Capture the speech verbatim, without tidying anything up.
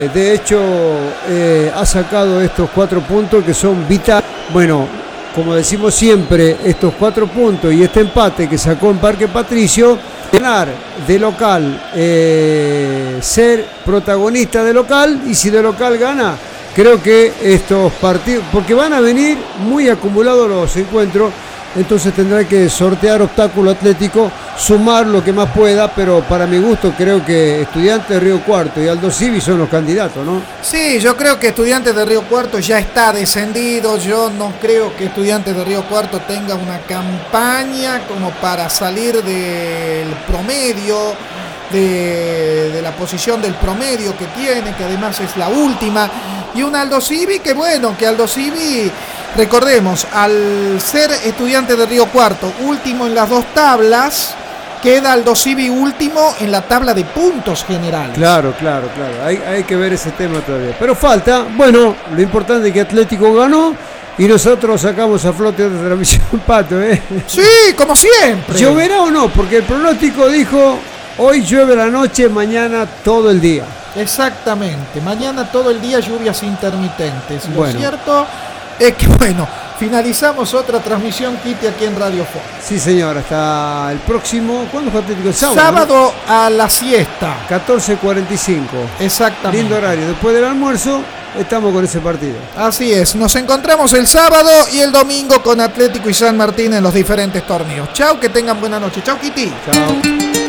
De hecho, eh, ha sacado estos cuatro puntos que son vitales. Bueno, como decimos siempre, estos cuatro puntos y este empate que sacó en Parque Patricio, ganar de local, eh, ser protagonista de local, y si de local gana, creo que estos partidos, porque van a venir muy acumulados los encuentros, entonces tendrá que sortear obstáculo Atlético, sumar lo que más pueda, pero para mi gusto creo que Estudiantes de Río Cuarto y Aldo Civi son los candidatos, ¿no? Sí, yo creo que Estudiantes de Río Cuarto ya está descendido. Yo no creo que Estudiantes de Río Cuarto tenga una campaña como para salir del promedio, de, de la posición del promedio que tiene, que además es la última, y un Aldo Civi que bueno, que Aldo Civi, recordemos, al ser Estudiantes de Río Cuarto último en las dos tablas, queda Aldo Civi último en la tabla de puntos generales. Claro, claro, claro. Hay, hay que ver ese tema todavía. Pero falta, bueno, lo importante es que Atlético ganó y nosotros sacamos a flote otra transmisión, Pato, ¿eh? Sí, como siempre. ¿Lloverá o no? Porque el pronóstico dijo, hoy llueve la noche, mañana todo el día. Exactamente, mañana todo el día lluvias intermitentes. Lo Bueno. cierto es que, bueno, finalizamos otra transmisión, Kitty, aquí en Radio Fo. Sí, señor, hasta el próximo, ¿cuándo fue Atlético? El sábado, Sábado, ¿no? A la siesta. catorce cuarenta y cinco. Exactamente. Lindo horario. Después del almuerzo, estamos con ese partido. Así es, nos encontramos el sábado y el domingo con Atlético y San Martín en los diferentes torneos. Chau, que tengan buena noche. Chau, Kitty. Chao.